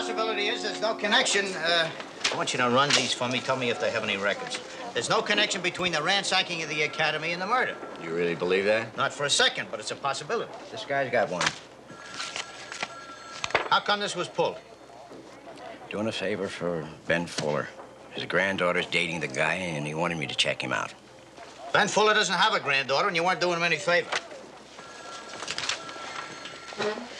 possibility is there's no connection. I want you to run these for me. Tell me if they have any records. There's no connection between the ransacking of the academy and the murder. You really believe that? Not for a second, but it's a possibility. This guy's got one. How come this was pulled? Doing a favor for Ben Fuller. His granddaughter's dating the guy, and he wanted me to check him out. Ben Fuller doesn't have a granddaughter, and you weren't doing him any favor.